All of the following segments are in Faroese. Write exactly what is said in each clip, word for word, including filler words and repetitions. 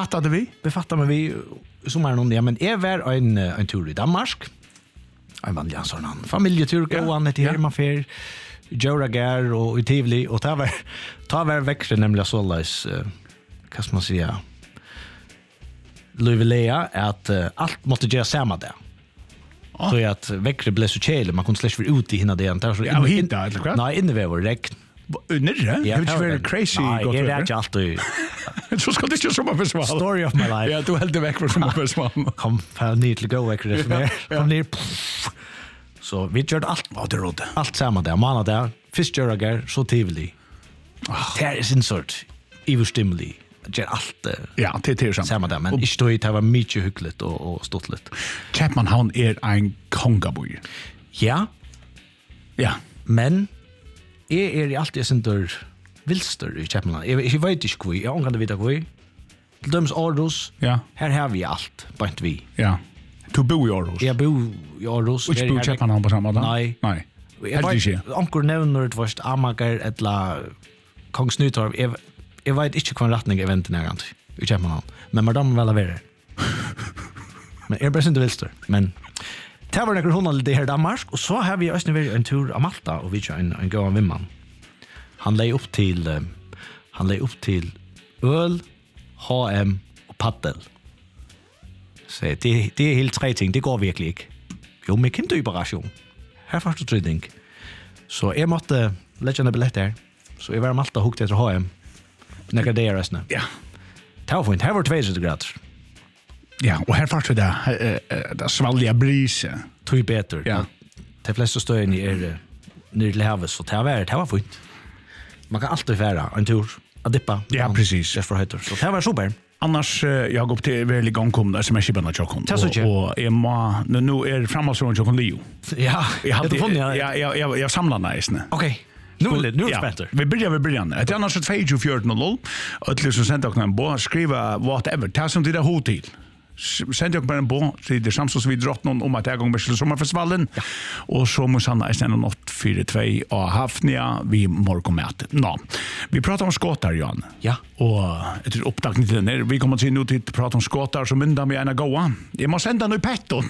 befattade vi? Befattade mig vi sommaren, ja, men jag var en, en tur i Danmark. En vanlig sån familjetur, gåan till Hermanfer, Joragar och i Tivoli. Och ta var, ta var växer nämligen sådär, uh, vad ska man säga, Lövelea att uh, allt måste göra samma där. Ah. Så att växer blev så tjäle, man kunde släppa ut i hina det. Ja, och hitta, eller vad? Nej, inne vi var regn. Nere? Ja, det var crazy. Nej, det är inte alltid. Så ska det inte som försvall. Story of my life. Ja, du helt väck från som försvall. Kom för ner till go väck det mer. Kom ner. Så vi gjorde allt. Ja, det rådde. Allt samma där. Man där. Först gör jag så Tivoli. Det är sin sort. Överstimuli. Gör allt. Ja, det är samma. Samma där, men inte då det var mycket hyggligt och och stottligt. Köpenhamn är en kongaboy. Ja. Ja. Men är är alltid sånt där vilster i Köpenhamn. Jag jag vet inte hur. Jag kan veta hur. Till döms Aarhus. Ja. Här har vi allt, bara inte vi. Ja. Du bor i Aarhus. Jag bor i Aarhus. Och du bor i Köpenhamn på samma dag? Nej. Nej. Jag vet onkel nämner det först Amager eller Kongsnytorp. Jag jag vet inte vilken rättning eventen är egentligen i Köpenhamn. Men madam väl över. Men är bara inte vilster. Men det var några hundra lite här i Danmark. Och så har vi också en tur av Malta och vi kör en, en gång vimman. Han lägger upp till uh, han lägger upp till öl, H och M och paddel. Så det, det är helt tre ting. Det går verkligen inte. Jo, men kan du operation. Här först du trading. Så jag måste lägga en biljett där. Så jag var Malta hooked efter H och M. Några dagar resten. Ja. Det var fint. Här var tvåhundra grader. Ja, och här först det uh, det svalliga brise. Tror bättre. Ja. De flesta stöden är ner till havet så det var det var fint. Man kan alltid färra en tur att dippa. Ja, precis. Det för heter. Så det var super. Annars uh, jag går upp till väldigt gångkomna som är skibbarna tjockon. Och, och jag må, nu, nu är framhalsrån tjockon Leo. Ja, jag hade funnit jag jag jag, jag, jag samlar näsne. Okej. Nu är det nu är bättre. Vi börjar vi börjar. Det är annars två fjorton noll noll. Och till så sent och en bo skriva whatever. Ta som det där hotel. Send jag bara en bo till det samma som vi drott någon om att jag gång med sommarfestivalen. Ja. Och så måste han nästan en åtta fyra två och Hafnia vi morgonmöte. Nå. Vi pratar om skottar Jan. Ja. Och ett upptagning till den. Vi kommer till nu till att prata om skottar som mynda med ena goa. Jag måste sända nu petton.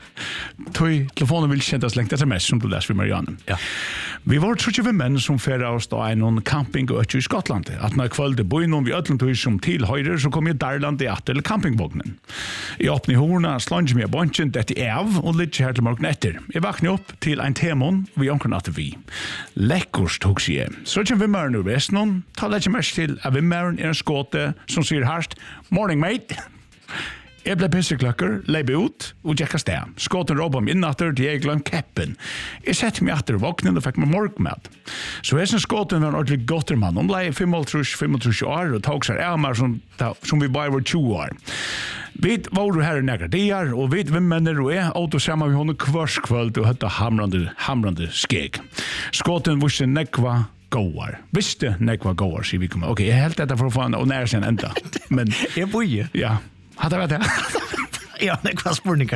Tøy telefonen vil kjente slengt sms som du leser for Marianne. Ja. Vi var trettiofem menn som færre oss da en camping og i Skottland. At når kvölde boi noen vi ødlentøy som tilhøyrer, så kom jeg Darland i at eller campingvognen. Jeg åpner horna, slanger meg bonchen, dette er av, og litt her til morgen etter. Jeg vakner opp til en temon, vi omkring at vi. Lekkurs tog seg. Så kommer vi møren ur vesten, ta lett mest til at vi møren er en skåte som sier harst, morning mate. Jeg ble pissekløkker, leib ut og tjekka sted. Skåten råpa om innatter til jeg gløm keppen. Jeg sette meg atter våknen og fikk meg morgmad. Så jeg synes skåten var en ordentlig godtermann. Hun ble femogtrus år og tog seg av meg som, som vi bare var tjue år. Vi var her i nægra dier, og vi hvem menner og jeg åt og sammen med henne kvarskvöld og høtta hamrande, hamrande skeg. Skåten visste nekva gåar. Visste nekva gåar, sier vi kommer. Ok, jeg helt dette for å få han og nære seg en enda. Men, jeg bojer. Ja. Hade jag det? Ja, det var spurningar.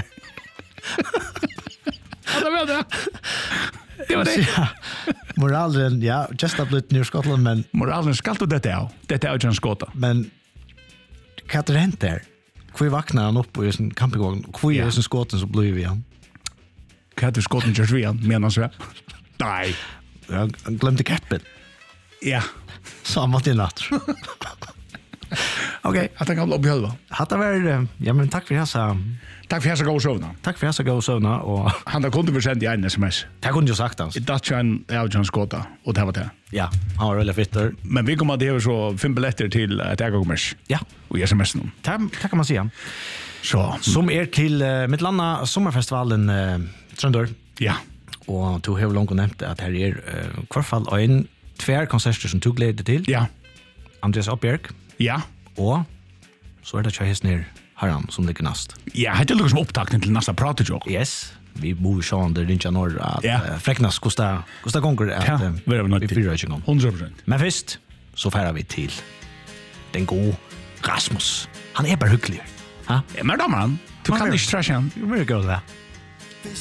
Hade jag det? Det var det. Ja. Moralen, ja, just up lit near Scotland, men moralen skall du det där. Det är ju en skåta. Men vad har hänt där? Hur vaknar han upp i sin campingvagn? Hur är sin skåten så blir vi han? Kan du skåten just vi han menar så? Nej. Jag glömde keppen. Ja. Så han måste i natt. Okej, att jag kan bli själva. Hade varit, ja men tack för det så. Tack för att jag gå och sovna. Tack för att jag gå och sovna och han har kunde försända i en sms. Det kunde ju sagt hans. Det är en Elgin skåta och det var det. Ja, han var väldigt fitter. Men vi kommer att det så fem biljetter till att jag går Ja, och sms nu. Tack, tack kan man säga. Så, som är till uh, Mittlanda sommarfestivalen uh, Tröndor. Ja. Och du har långt nämnt att här är uh, kvarfall och en tvär konserter som tog glädje till. Ja. Andreas Oppbjerg. Ja. Og så er det Charles Ner Haram som ligger nast. Ja, det er liksom opptakten til næsta pratejobb. Yes, vi bor i sjån der Rinja Norr at ja. uh, Freknas kosta kosta gonger at ja, um, vi fyrer ikke om. hundre prosent. Men først så færer vi til den gode Rasmus. Han er bare hyggelig. Ha? Ja, men da man, du kan ikke trashe han. Very good, ja.